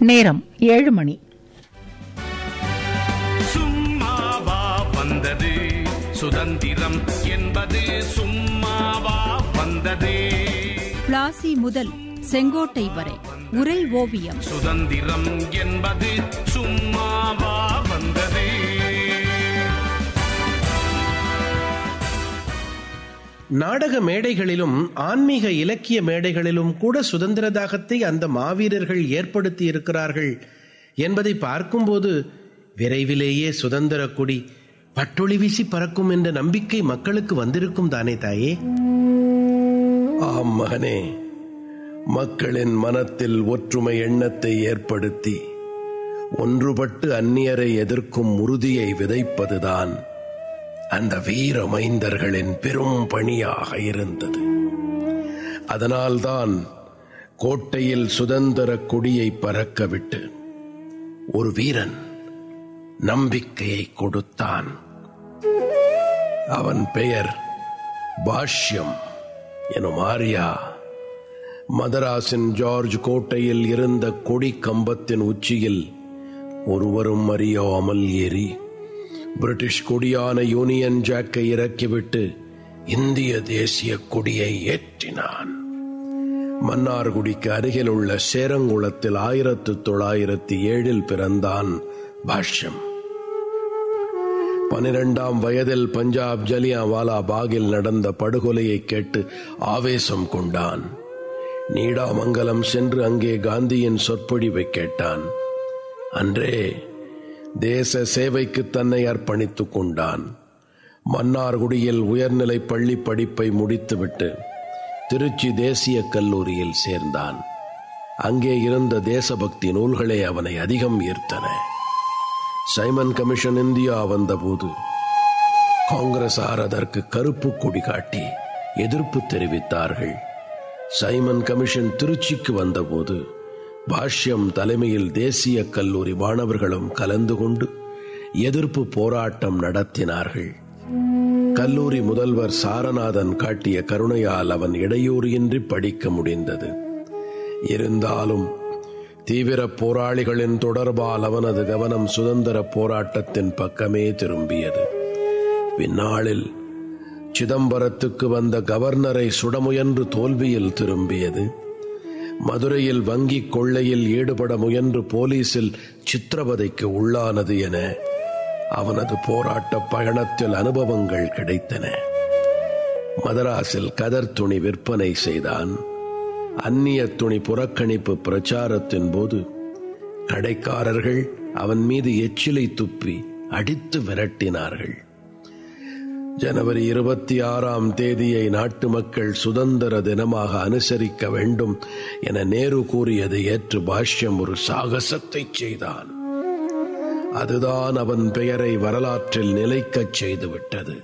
நேரம் 7 மணி. சும்மாவா வந்தது சுதந்திரம் என்பது, சும்மாவா வந்தது. பிளாசி முதல் செங்கோட்டை வரை உரை ஓவியம். சுதந்திரம் என்பது சும்மாவா வந்தது. நாடக மேடைகளிலும் ஆன்மீக இலக்கிய மேடைகளிலும் கூட சுதந்திர தாகத்தை அந்த மாவீரர்கள் ஏற்படுத்தி இருக்கிறார்கள் என்பதை பார்க்கும்போது விரைவிலேயே சுதந்திர கொடி பட்டொளி வீசி பறக்கும் என்ற நம்பிக்கை மக்களுக்கு வந்திருக்கும் தானே தாயே? ஆம் மகனே, மக்களின் மனத்தில் ஒற்றுமை எண்ணத்தை ஏற்படுத்தி ஒன்றுபட்டு அந்நியரை எதிர்க்கும் உறுதியை விதைப்பதுதான் அந்த வீர மைந்தர்களின் பெரும் பணியாக இருந்தது. அதனால்தான் கோட்டையில் சுதந்திர கொடியை பறக்கவிட்டு ஒரு வீரன் நம்பிக்கையை கொடுத்தான். அவன் பெயர் பாஷ்யம் எனும் ஆர்யா. மதராஸின் ஜார்ஜ் கோட்டையில் இருந்த கொடி கம்பத்தின் உச்சியில் ஒருவரும் அறியாமல் ஏறி பிரிட்டிஷ் கொடியான யூனியன் ஜாக்கை இறக்கிவிட்டு இந்திய தேசிய கொடியை ஏற்றினான். மன்னார்குடிக்கு அருகில் உள்ள சேரங்குளத்தில் 1907 பிறந்தான் பாஷ்யம். 12ஆம் வயதில் பஞ்சாப் ஜலியான்வாலா பாகில் நடந்த படுகொலையை கேட்டு ஆவேசம் கொண்டான். நீடாமங்கலம் சென்று அங்கே காந்தியின் சொற்பொழிவை கேட்டான். அன்றே தேச சேவைக்கு தன்னை அர்ப்பணித்துக் கொண்டான். மன்னார்குடியில் உயர்நிலை பள்ளி படிப்பை முடித்துவிட்டு திருச்சி தேசிய கல்லூரியில் சேர்ந்தான். அங்கே இருந்த தேசபக்தி நூல்களே அவனை அதிகம் ஈர்த்தன. சைமன் கமிஷன் இந்தியா வந்தபோது காங்கிரசார் அதற்கு கருப்பு கொடி காட்டி எதிர்ப்பு தெரிவித்தார்கள். சைமன் கமிஷன் திருச்சிக்கு வந்தபோது பாஷ்யம் தலைமையில் தேசிய கல்லூரி மாணவர்களும் கலந்து கொண்டு எதிர்ப்பு போராட்டம் நடத்தினார்கள். கல்லூரி முதல்வர் சாரநாதன் காட்டிய கருணையால் அவன் இடையூறின்றி படிக்க முடிந்தது. இருந்தாலும் தீவிர போராளிகளின் தொடர்பால் அவனது கவனம் சுதந்திர போராட்டத்தின் பக்கமே திரும்பியது. பின்னாளில் சிதம்பரத்துக்கு வந்த கவர்னரை சுட முயன்று தோல்வியில் திரும்பியது. மதுரையில் வங்கி கொள்ளையில் ஈடுபட முயன்று போலீசில் சித்திரவதைக்கு உள்ளானது என அவனது போராட்ட பயணத்தில் அனுபவங்கள் கிடைத்தன. மதராஸில் கதர் துணி விற்பனை செய்தான். அந்நிய துணி புறக்கணிப்பு பிரச்சாரத்தின் போது கடைக்காரர்கள் அவன் மீது எச்சிலை துப்பி அடித்து விரட்டினார்கள். ஜனவரி 26ஆம் தேதியை நாட்டு மக்கள் சுதந்திர தினமாக அனுசரிக்க வேண்டும் என நேரு கூறியதை ஏற்று பாஷ்யம் ஒரு சாகசத்தை செய்தான். அதுதான் அவன் பெயரை வரலாற்றில் நிலைக்கச் செய்துவிட்டது.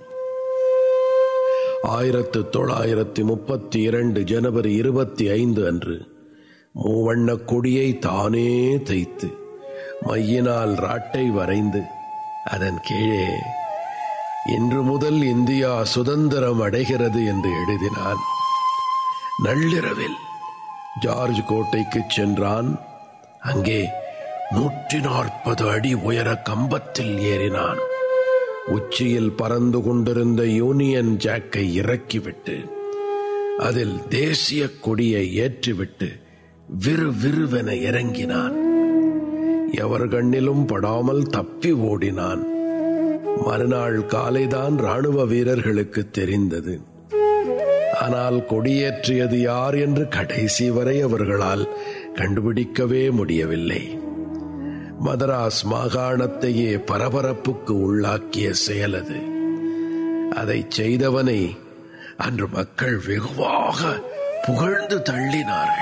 1932 ஜனவரி 25 அன்று மூவண்ண கொடியை தானே தைத்து மையினால் ராட்டை வரைந்து அதன் கீழே இன்று முதல் இந்தியா சுதந்திரம் அடைகிறது என்று எழுதினான். நள்ளிரவில் ஜார்ஜ் கோட்டைக்கு சென்றான். அங்கே 140 அடி உயர கம்பத்தில் ஏறினான். உச்சியில் பறந்து கொண்டிருந்த யூனியன் ஜாக்கை இறக்கிவிட்டு அதில் தேசிய கொடியை ஏற்றிவிட்டு விறுவிறுவென இறங்கினான். எவர் கண்ணிலும் படாமல் தப்பி ஓடினான். மறுநாள் காலைதான் ராணுவ வீரர்களுக்கு தெரிந்தது. ஆனால் கொடியேற்றியது யார் என்று கடைசி வரை அவர்களால் கண்டுபிடிக்கவே முடியவில்லை. மதராஸ் மாகாணத்தையே பரபரப்புக்கு உள்ளாக்கிய செயல் அது. அதை செய்தவனை அன்று மக்கள் வெகுவாக புகழ்ந்து தள்ளினார்கள்.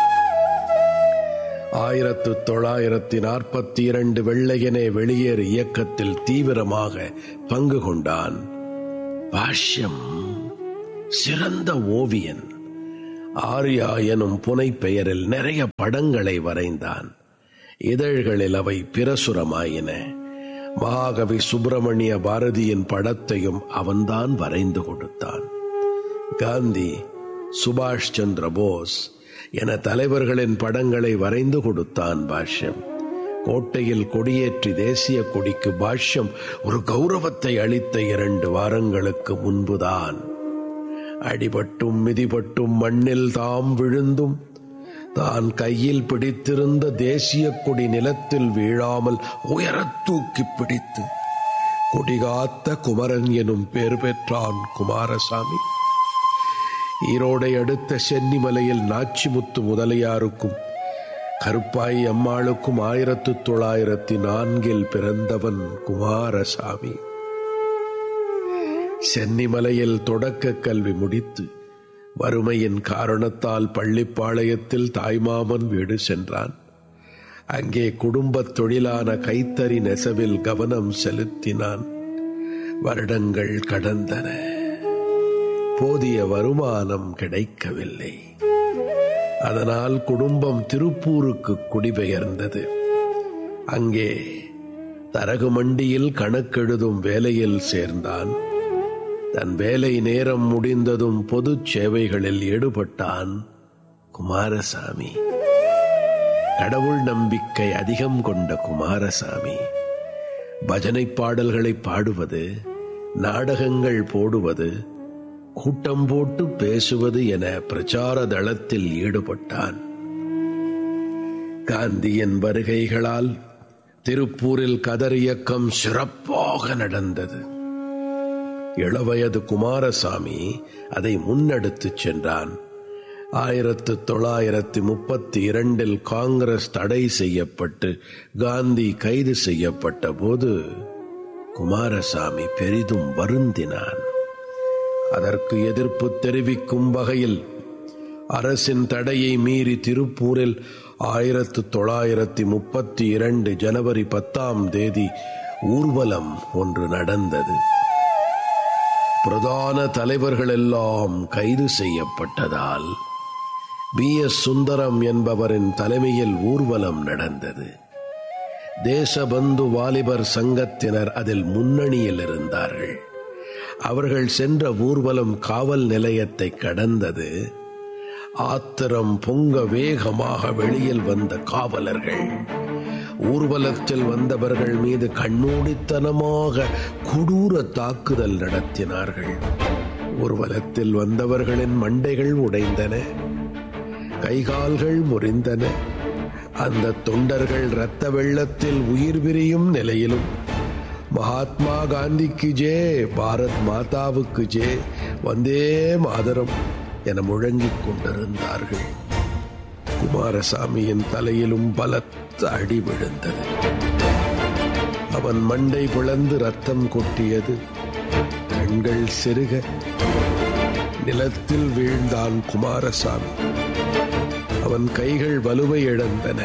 1942 வெள்ளையனே வெளியேறு இயக்கத்தில் தீவிரமாக பங்கு கொண்டான். பாஷ்யம் சிறந்த ஓவியன். ஆர்யா எனும் புனை பெயரில் நிறைய படங்களை வரைந்தான். இதழ்களில் அவை பிரசுரமாயின. மகாகவி சுப்பிரமணிய பாரதியின் படத்தையும் அவன்தான் வரைந்து கொடுத்தான். காந்தி, சுபாஷ் சந்திர போஸ் என தலைவர்களின் படங்களை வரைந்து கொடுத்தான் பாஷ்யம். கோட்டையில் கொடியேற்றி தேசிய கொடிக்கு பாஷ்யம் ஒரு கௌரவத்தை அளித்த 2 வாரங்களுக்கு முன்புதான். அடிபட்டும் மிதிபட்டும் மண்ணில் தாம் விழுந்தும் தான் கையில் பிடித்திருந்த தேசிய கொடி நிலத்தில் வீழாமல் உயரத் தூக்கி பிடித்து கொடிகாத்த குமரன் எனும் பேர் பெற்றான் குமாரசாமி. ஈரோடை அடுத்த சென்னிமலையில் நாச்சிமுத்து முதலியாருக்கும் கருப்பாய் அம்மாளுக்கும் 1904 பிறந்தவன் குமாரசாமி. சென்னிமலையில் தொடக்க கல்வி முடித்து வறுமையின் காரணத்தால் பள்ளிப்பாளையத்தில் தாய்மாமன் வீடு சென்றான். அங்கே குடும்பத் தொழிலான கைத்தறி நெசவில் கவனம் செலுத்தினான். வருடங்கள் கடந்தன. போதிய வருமானம் கிடைக்கவில்லை. அதனால் குடும்பம் திருப்பூருக்கு குடிபெயர்ந்தது. அங்கே தரகு மண்டியில் கணக்கெழுதும் வேலையில் சேர்ந்தான். தன் வேலை நேரம் முடிந்ததும் பொது சேவைகளில் ஈடுபட்டான் குமாரசாமி. கடவுள் நம்பிக்கை அதிகம் கொண்ட குமாரசாமி பஜனை பாடல்களை பாடுவது, நாடகங்கள் போடுவது, கூட்டம் போட்டு பேசுவது என பிரச்சார தளத்தில் ஈடுபட்டான். காந்தியின் வருகைகளால் திருப்பூரில் கதர் இயக்கம் சிறப்பாக நடந்தது. இளவயது குமாரசாமி அதை முன்னெடுத்துச் சென்றான். 1932 காங்கிரஸ் தடை செய்யப்பட்டு காந்தி கைது செய்யப்பட்ட போது குமாரசாமி பெரிதும் வருந்தினான். அதற்கு எதிர்ப்பு தெரிவிக்கும் வகையில் அரசின் தடையை மீறி திருப்பூரில் 1932 ஜனவரி 10 ஊர்வலம் ஒன்று நடந்தது. பிரதான தலைவர்கள் எல்லாம் கைது செய்யப்பட்டதால் B.S. சுந்தரம் என்பவரின் தலைமையில் ஊர்வலம் நடந்தது. தேசபந்து வாலிபர் சங்கத்தினர் அதில் முன்னணியில் இருந்தார்கள். அவர்கள் சென்ற ஊர்வலம் காவல் நிலையத்தை கடந்தது. ஆத்திரம் பொங்க வேகமாக வெளியில் வந்த காவலர்கள் ஊர்வலத்தில் வந்தவர்கள் மீது கண்ணூடித்தனமாக கொடூர தாக்குதல் நடத்தினார்கள். ஊர்வலத்தில் வந்தவர்களின் மண்டைகள் உடைந்தன, கைகால்கள் முறிந்தன. அந்த தொண்டர்கள் இரத்த வெள்ளத்தில் உயிர் பிரியும் நிலையிலும் மகாத்மா காந்திக்கு ஜே, பாரத் மாதாவுக்கு ஜே, வந்தே மாதரம் என முழங்கிக் கொண்டிருந்தார்கள். குமாரசாமியின் தலையிலும் பலத்த அடி விழுந்தது. அவன் மண்டை பிளந்து ரத்தம் கொட்டியது. கண்கள் சிறுக நிலத்தில் வீழ்ந்தான் குமாரசாமி. அவன் கைகள் வலுவை இழந்தன.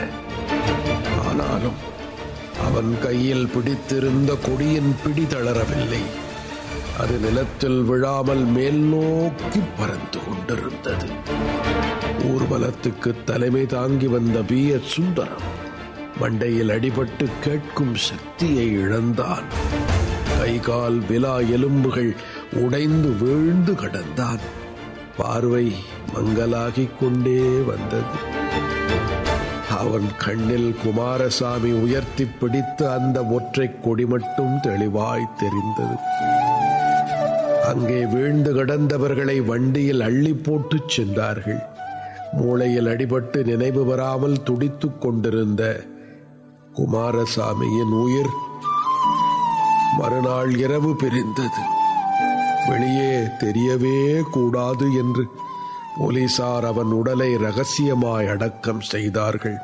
ஆனாலும் அவன் கையில் பிடித்திருந்த கொடியின் பிடி தளரவில்லை. அது நிலத்தில் விழாமல் மேல் நோக்கி பறந்து கொண்டிருந்தது. ஊர்வலத்துக்கு தலைமை தாங்கி வந்த B.S. சுந்தரம் மண்டையில் அடிபட்டு கேட்கும் சக்தியை இழந்தான். கைகால் விலா எலும்புகள் உடைந்து வீழ்ந்து கிடந்தான். பார்வை மங்கலாகிக் கொண்டே வந்தது. அவன் கண்ணில் குமாரசாமி உயர்த்தி பிடித்த அந்த ஒற்றை கொடி மட்டும் தெளிவாய் தெரிந்தது. அங்கே வீழ்ந்து கிடந்தவர்களை வண்டியில் அள்ளி போட்டுச் சென்றார்கள். மூளையில் அடிபட்டு நினைவு வராமல் துடித்துக் கொண்டிருந்த குமாரசாமியின் உயிர் மறுநாள் இரவு பிரிந்தது. வெளியே தெரியவே கூடாது என்று போலீசார் அவன் உடலை ரகசியமாய் அடக்கம் செய்தார்கள்.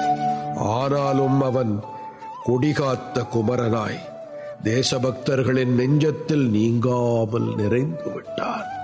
ஆனாலும் அவன் கொடிகாத்த குமரனாய் தேசபக்தர்களின் நெஞ்சத்தில் நீங்காமல் நிறைந்து விட்டான்.